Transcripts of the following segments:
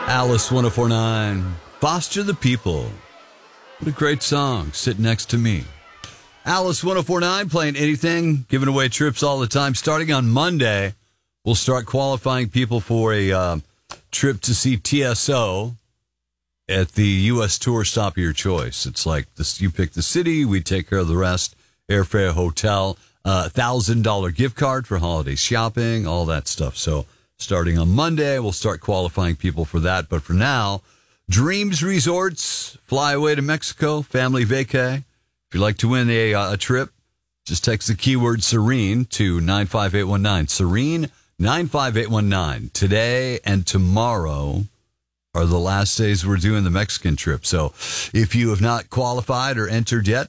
Alice 1049, Foster the People. What a great song, Sit Next to Me. Alice 1049, playing anything, giving away trips all the time. Starting on Monday, we'll start qualifying people for a trip to see TSO at the U.S. tour stop of your choice. It's like this: you pick the city, we take care of the rest, airfare, hotel, $1,000 gift card for holiday shopping, all that stuff. So starting on Monday, we'll start qualifying people for that. But for now, Dreams Resorts, fly away to Mexico, family vacay. If you'd like to win a trip, just text the keyword Serene to 95819. Serene, 95819. Today and tomorrow are the last days we're doing the Mexican trip. So if you have not qualified or entered yet,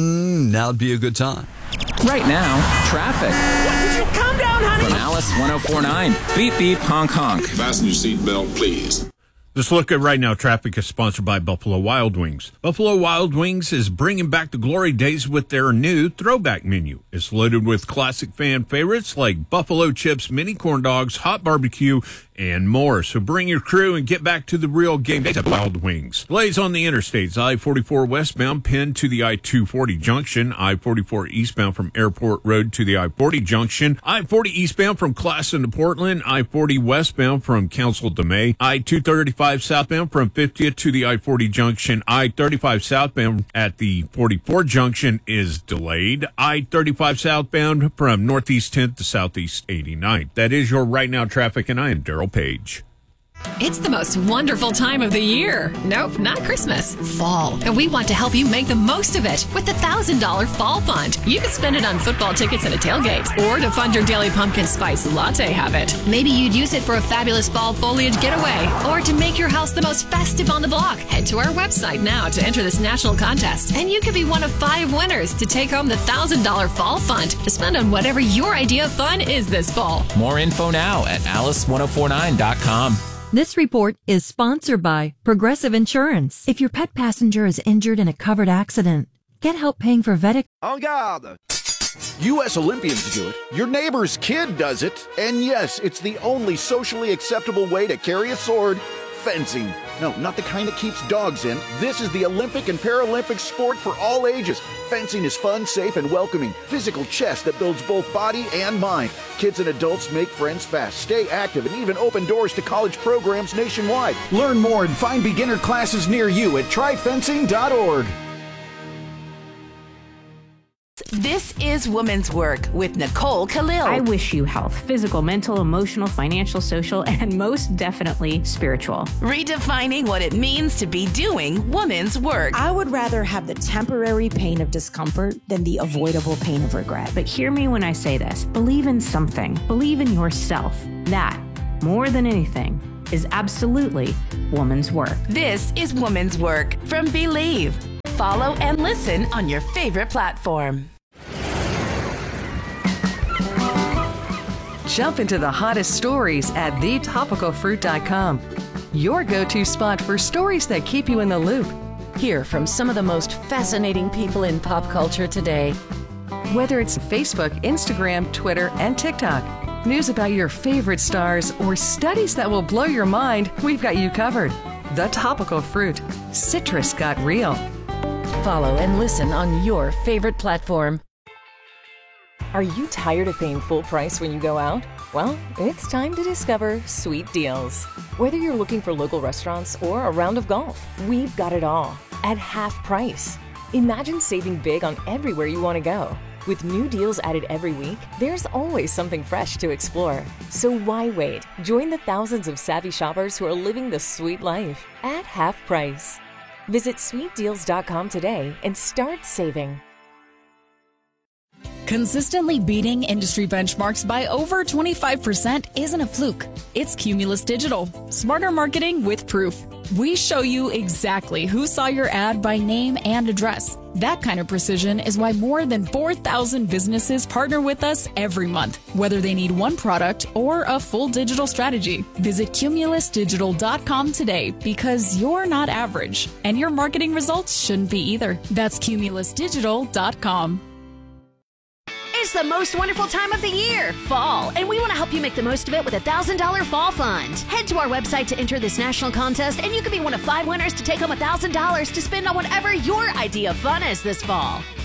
now would be a good time. Right now, traffic. What, did you calm down, honey? From Alice 1049. Beep, beep, honk, honk. Fasten your seatbelt, please. This look at Right Now Traffic is sponsored by Buffalo Wild Wings. Buffalo Wild Wings is bringing back the glory days with their new throwback menu. It's loaded with classic fan favorites like buffalo chips, mini corn dogs, hot barbecue, and more. So bring your crew and get back to the real game days at Wild Wings. Delays on the interstates. I-44 westbound pinned to the I-240 junction. I-44 eastbound from Airport Road to the I-40 junction. I-40 eastbound from Classen to Portland. I-40 westbound from Council to May. I-235 southbound from 50th to the I-40 junction. I-35 southbound at the 44 junction is delayed. I-35 southbound from Northeast 10th to Southeast 89th. That is your Right Now Traffic, and I am Daryl Page. It's the most wonderful time of the year. Nope, not Christmas. Fall. And we want to help you make the most of it with the $1,000 Fall Fund. You can spend it on football tickets and a tailgate, or to fund your daily pumpkin spice latte habit. Maybe you'd use it for a fabulous fall foliage getaway, or to make your house the most festive on the block. Head to our website now to enter this national contest, and you could be one of 5 winners to take home the $1,000 Fall Fund to spend on whatever your idea of fun is this fall. More info now at alice1049.com. This report is sponsored by Progressive Insurance. If your pet passenger is injured in a covered accident, get help paying for vet. En garde! U.S. Olympians do it. Your neighbor's kid does it. And yes, it's the only socially acceptable way to carry a sword. Fencing. No, not the kind that keeps dogs in. This is the Olympic and Paralympic sport for all ages. Fencing is fun, safe, and welcoming. Physical chess that builds both body and mind. Kids and adults make friends fast, stay active, and even open doors to college programs nationwide. Learn more and find beginner classes near you at tryfencing.org. This is Woman's Work with Nicole Khalil. I wish you health, physical, mental, emotional, financial, social, and most definitely spiritual. Redefining what it means to be doing woman's work. I would rather have the temporary pain of discomfort than the avoidable pain of regret. But hear me when I say this. Believe in something. Believe in yourself. That, more than anything, is absolutely woman's work. This is Woman's Work from Believe. Follow and listen on your favorite platform. Jump into the hottest stories at thetopicalfruit.com. Your go-to spot for stories that keep you in the loop. Hear from some of the most fascinating people in pop culture today. Whether it's Facebook, Instagram, Twitter, and TikTok, news about your favorite stars, or studies that will blow your mind, we've got you covered. The Topical Fruit. Citrus got real. Follow and listen on your favorite platform. Are you tired of paying full price when you go out? Well, it's time to discover Sweet Deals. Whether you're looking for local restaurants or a round of golf, we've got it all at half price. Imagine saving big on everywhere you want to go. With new deals added every week, there's always something fresh to explore. So why wait? Join the thousands of savvy shoppers who are living the sweet life at half price. Visit sweetdeals.com today and start saving. Consistently beating industry benchmarks by over 25% isn't a fluke. It's Cumulus Digital. Smarter marketing with proof. We show you exactly who saw your ad by name and address. That kind of precision is why more than 4,000 businesses partner with us every month, whether they need one product or a full digital strategy. Visit cumulusdigital.com today because you're not average, and your marketing results shouldn't be either. That's cumulusdigital.com. It's is the most wonderful time of the year, fall, and we want to help you make the most of it with a $1,000 fall fund. Head to our website to enter this national contest, and you could be one of 5 winners to take home $1,000 to spend on whatever your idea of fun is this fall.